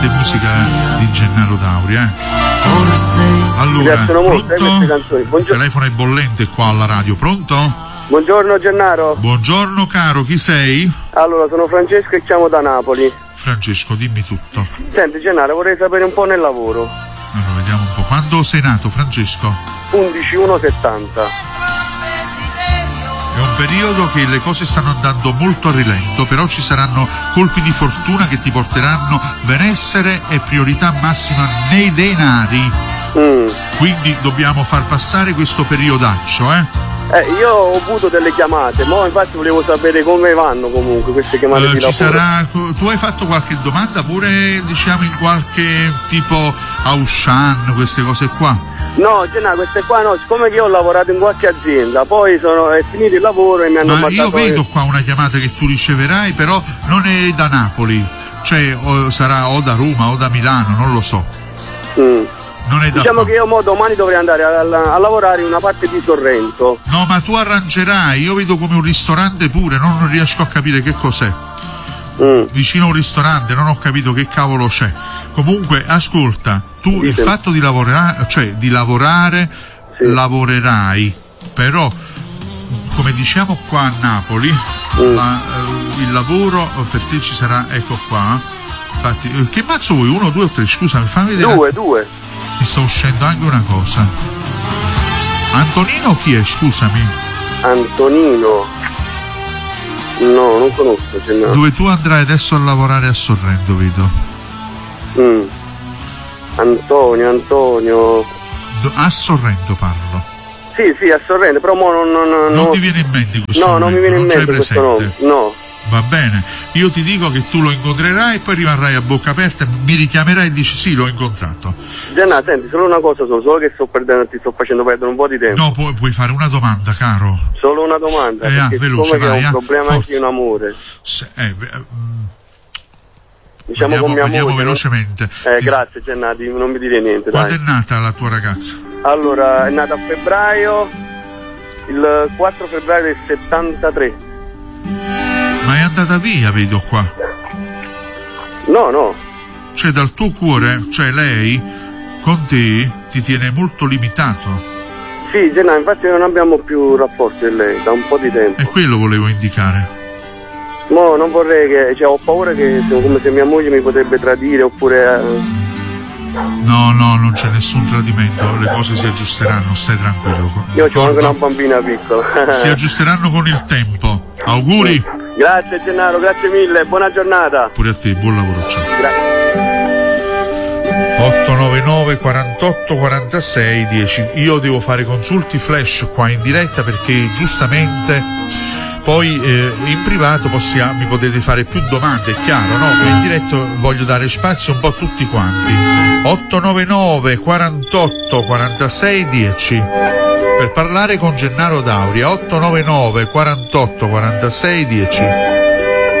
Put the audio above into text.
grande musica di Gennaro Dauri, Forse. Allora, molto, pronto? Il telefono è bollente qua alla radio, pronto? Buongiorno Gennaro. Buongiorno caro, chi sei? Allora, sono Francesco e chiamo da Napoli. Francesco, dimmi tutto. Senti Gennaro, vorrei sapere un po' nel lavoro. Allora, vediamo un po'. Quando sei nato, Francesco? 11/1/70. È un periodo che le cose stanno andando molto a rilento, però ci saranno colpi di fortuna che ti porteranno benessere e priorità massima nei denari. Quindi dobbiamo far passare questo periodaccio, Io ho avuto delle chiamate, ma infatti volevo sapere come vanno comunque queste chiamate di lavoro. Tu hai fatto qualche domanda pure, diciamo, in qualche tipo Auchan, queste cose qua? No, Gennaro, queste qua no, siccome io ho lavorato in qualche azienda, poi è finito il lavoro e mi hanno mandato... Io vedo qua una chiamata che tu riceverai, però non è da Napoli, cioè sarà o da Roma o da Milano, non lo so. Non è da diciamo che io domani dovrei andare a lavorare in una parte di Sorrento. No, ma tu arrangerai, io vedo come un ristorante pure, non riesco a capire che cos'è. Vicino a un ristorante, non ho capito che cavolo c'è. Comunque, ascolta, tu il fatto di lavorare, lavorerai, però, come diciamo qua a Napoli, il lavoro per te ci sarà, ecco qua. Infatti, che mazzo vuoi? 1, 2 o 3? Scusami, fammi vedere. 2. Mi sta uscendo anche una cosa. Antonino chi è? Scusami. Antonino. No, non conosco. No. Dove tu andrai adesso a lavorare a Sorrento, vedo. Antonio. A Sorrento parlo. Sì, a Sorrento, però non ti viene in mente questo nome? No, non mi viene in mente questo nome. No. Va bene, io ti dico che tu lo incontrerai e poi rimarrai a bocca aperta, mi richiamerai e dici sì, l'ho incontrato. Gianna, senti, solo una cosa, solo che ti sto facendo perdere un po' di tempo. No, puoi fare una domanda, caro. Solo una domanda, perché veloce, vai, che ho un problema anche in amore. Diciamo con mia moglie. Vediamo velocemente. Grazie Gianna, non mi dire niente. Quando è nata la tua ragazza? Allora, è nata a febbraio, il 4 febbraio del 73. Ma è andata via, vedo qua. No. Cioè dal tuo cuore, cioè lei, con te, ti tiene molto limitato. Sì, Gennaro, infatti non abbiamo più rapporti con lei, da un po' di tempo. E quello volevo indicare. No, non vorrei che, ho paura che come se mia moglie mi potrebbe tradire, oppure... No, non c'è nessun tradimento, le cose si aggiusteranno, stai tranquillo. Io ho anche una bambina piccola. Si aggiusteranno con il tempo. Auguri! Grazie Gennaro, grazie mille, buona giornata. Pure a te, buon lavoro, ciao. Grazie. 899 48 46 10. Io devo fare consulti flash qua in diretta perché giustamente poi in privato mi potete fare più domande, è chiaro, no? In diretta voglio dare spazio un po' a tutti quanti. 899 48 46 10 per parlare con Gennaro Dauri. 899 48 46 10.